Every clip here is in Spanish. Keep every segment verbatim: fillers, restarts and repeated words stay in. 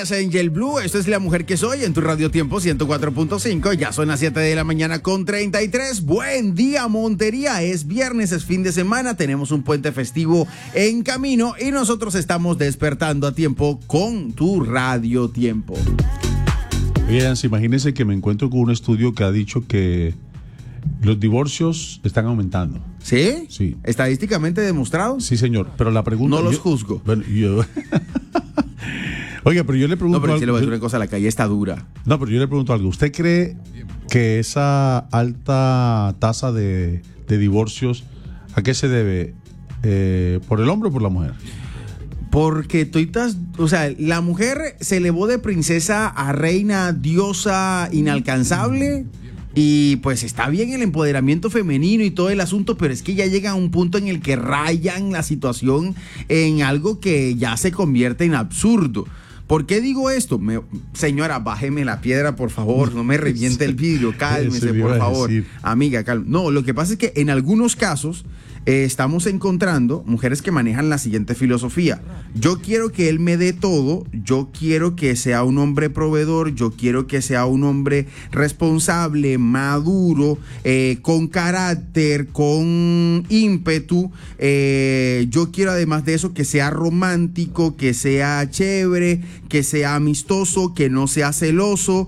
días, Angel Blue. Esto es La Mujer que Soy en tu Radio Tiempo ciento cuatro punto cinco. Ya son las siete de la mañana con treinta y tres. Buen día, Montería. Es viernes, es fin de semana. Tenemos un puente festivo en camino y nosotros estamos despertando a tiempo con tu Radio Tiempo. Oigan, imagínense que me encuentro con un estudio que ha dicho que los divorcios están aumentando. ¿Sí? Sí. ¿Estadísticamente demostrado? Sí, señor. Pero la pregunta... No los yo, juzgo. Bueno, yo... Oiga, pero yo le pregunto... No, pero si le voy a decir yo, una cosa, la calle está dura. No, pero yo le pregunto algo. ¿Usted cree que esa alta tasa de, de divorcios, a qué se debe? Eh, ¿Por el hombre o por la mujer? Porque toitas, o sea, la mujer se elevó de princesa a reina, diosa inalcanzable. Y pues está bien el empoderamiento femenino y todo el asunto, pero es que ya llega a un punto en el que rayan la situación en algo que ya se convierte en absurdo. ¿Por qué digo esto? Me, señora, bájeme la piedra, por favor, no me reviente el vidrio, cálmese, por favor. Amiga, calma. No, lo que pasa es que en algunos casos eh, estamos encontrando mujeres que manejan la siguiente filosofía. Yo quiero que él me dé todo, yo quiero que sea un hombre proveedor, yo quiero que sea un hombre responsable, maduro, eh, con carácter, con ímpetu. Eh, yo quiero además de eso que sea romántico, que sea chévere, que sea amistoso, que no sea celoso,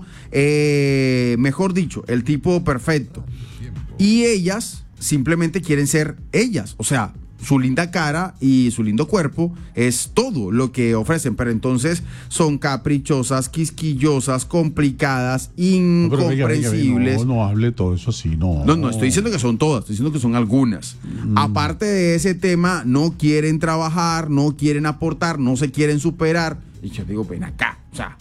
eh, mejor dicho, el tipo perfecto. Y ellas simplemente quieren ser ellas, o sea, su linda cara y su lindo cuerpo es todo lo que ofrecen, pero entonces son caprichosas, quisquillosas, complicadas, incomprensibles. No, no, no hable todo eso así, no. No, no, estoy diciendo que son todas, estoy diciendo que son algunas. Mm. Aparte de ese tema, no quieren trabajar, no quieren aportar, no se quieren superar. Y yo digo, ven acá, o sea,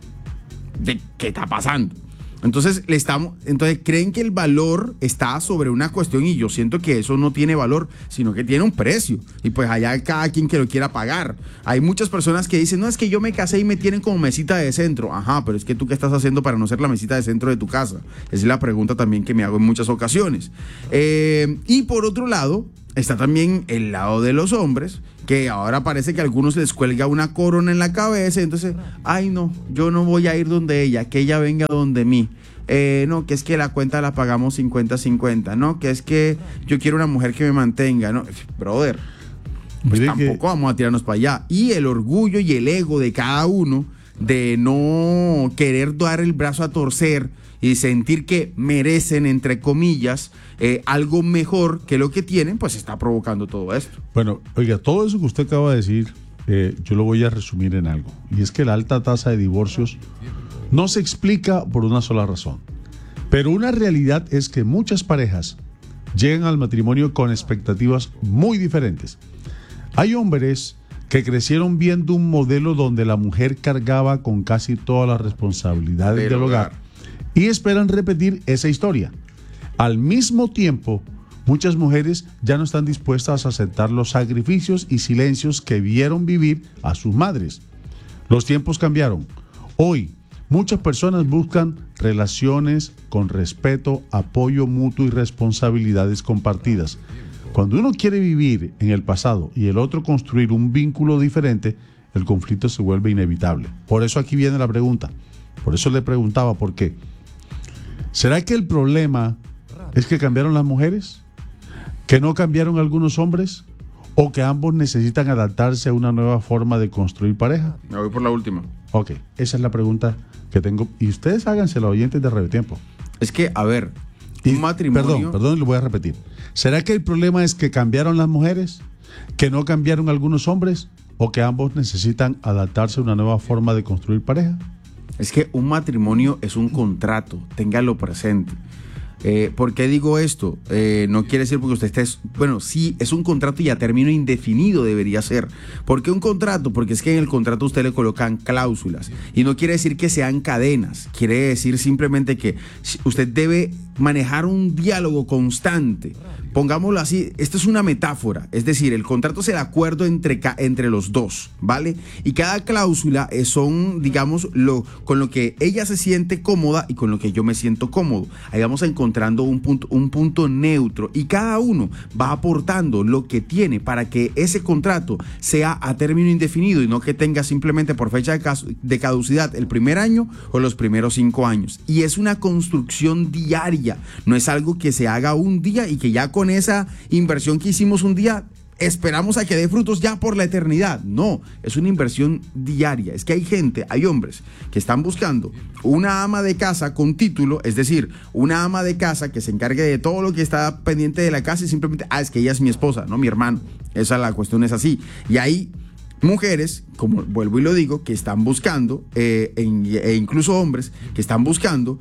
¿de qué está pasando? Entonces, le estamos, entonces creen que el valor está sobre una cuestión y yo siento que eso no tiene valor, sino que tiene un precio. Y pues allá cada quien que lo quiera pagar. Hay muchas personas que dicen, no, es que yo me casé y me tienen como mesita de centro. Ajá, pero es que tú qué estás haciendo para no ser la mesita de centro de tu casa. Esa es la pregunta también que me hago en muchas ocasiones. Eh, y por otro lado, está también el lado de los hombres, que ahora parece que a algunos les cuelga una corona en la cabeza, entonces, ay no, yo no voy a ir donde ella, que ella venga donde mí. Eh, no, que es que la cuenta la pagamos cincuenta cincuenta, no, que es que yo quiero una mujer que me mantenga, no, brother, pues Mire tampoco que... vamos a tirarnos para allá. Y el orgullo y el ego de cada uno de no querer dar el brazo a torcer y sentir que merecen, entre comillas, eh, algo mejor que lo que tienen, pues está provocando todo esto. Bueno, oiga, todo eso que usted acaba de decir, eh, yo lo voy a resumir en algo. Y es que la alta tasa de divorcios no se explica por una sola razón. Pero una realidad es que muchas parejas llegan al matrimonio con expectativas muy diferentes. Hay hombres que crecieron viendo un modelo donde la mujer cargaba con casi todas las responsabilidades del hogar y esperan repetir esa historia. Al mismo tiempo, muchas mujeres ya no están dispuestas a aceptar los sacrificios y silencios que vieron vivir a sus madres. Los tiempos cambiaron. Hoy, muchas personas buscan relaciones con respeto, apoyo mutuo y responsabilidades compartidas. Cuando uno quiere vivir en el pasado y el otro construir un vínculo diferente, el conflicto se vuelve inevitable. Por eso aquí viene la pregunta. Por eso le preguntaba, ¿por qué? ¿Será que el problema es que cambiaron las mujeres? ¿Que no cambiaron algunos hombres? ¿O que ambos necesitan adaptarse a una nueva forma de construir pareja? Me voy por la última. Ok, esa es la pregunta que tengo. Y ustedes hágansela, oyentes de Radio Tiempo. Es que, a ver, un y, matrimonio... Perdón, perdón, lo voy a repetir. ¿Será que el problema es que cambiaron las mujeres? ¿Que no cambiaron algunos hombres? ¿O que ambos necesitan adaptarse a una nueva forma de construir pareja? Es que un matrimonio es un contrato, téngalo presente. Eh, ¿Por qué digo esto? Eh, no quiere decir porque usted esté... Bueno, sí, es un contrato y a término indefinido debería ser. ¿Por qué un contrato? Porque es que en el contrato usted le colocan cláusulas. Y no quiere decir que sean cadenas. Quiere decir simplemente que usted debe manejar un diálogo constante pongámoslo así, esto es una metáfora, es decir, el contrato es el acuerdo entre, entre los dos, ¿vale? Y cada cláusula son, digamos, lo, con lo que ella se siente cómoda y con lo que yo me siento cómodo. Ahí vamos encontrando un punto, un punto neutro y cada uno va aportando lo que tiene para que ese contrato sea a término indefinido y no que tenga simplemente por fecha de caducidad el primer año o los primeros cinco años. Y es una construcción diaria, no es algo que se haga un día y que ya con esa inversión que hicimos un día esperamos a que dé frutos ya por la eternidad. No, es una inversión diaria. Es que hay gente, hay hombres que están buscando una ama de casa con título, es decir, una ama de casa que se encargue de todo lo que está pendiente de la casa y simplemente, ah, es que ella es mi esposa, no mi hermano. Esa la cuestión es así. Y hay mujeres, como vuelvo y lo digo, que están buscando, eh, en, e incluso hombres que están buscando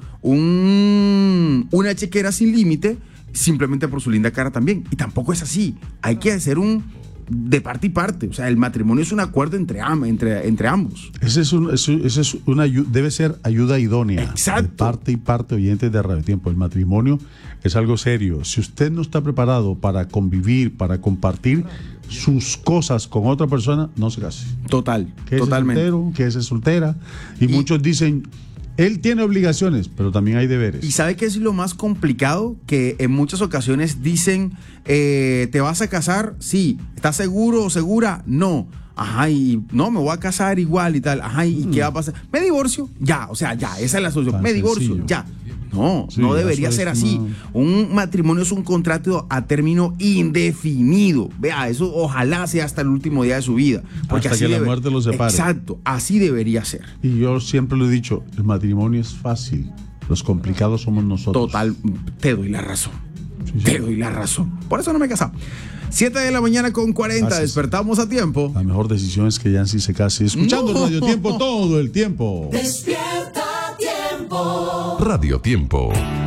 un, una chequera sin límite simplemente por su linda cara también. Y tampoco es así. Hay que hacer un de parte y parte. O sea, el matrimonio es un acuerdo entre, entre, entre ambos. Ese es un, ese es una, debe ser ayuda idónea. Exacto. De parte y parte, oyentes de Radio Tiempo. El matrimonio es algo serio. Si usted no está preparado para convivir, para compartir sus cosas con otra persona, no se case. Total, que totalmente. Es soltero, que es soltera. Y, y muchos dicen, él tiene obligaciones, pero también hay deberes. ¿Y sabe qué es lo más complicado? Que en muchas ocasiones dicen, eh, ¿te vas a casar? Sí. ¿Estás seguro o segura? No. Ajá, y no, me voy a casar igual y tal. Ajá, ¿y mm. qué va a pasar? Me divorcio. Ya, o sea, ya, esa es la solución. Tan me divorcio, sencillo. Ya. No, sí, no debería ser así. Una... Un matrimonio es un contrato a término indefinido. Vea, eso ojalá sea hasta el último día de su vida. Porque hasta así que debe... la muerte los separe. Exacto, así debería ser. Y yo siempre lo he dicho, el matrimonio es fácil. Los complicados somos nosotros. Total, te doy la razón. Sí, sí. Te doy la razón. Por eso no me he casado. siete de la mañana con cuarenta, Gracias. Despertamos a tiempo. La mejor decisión es que Yancy se case. Escuchando no. Radio Tiempo todo el tiempo. Despierta Tiempo. Radio Tiempo.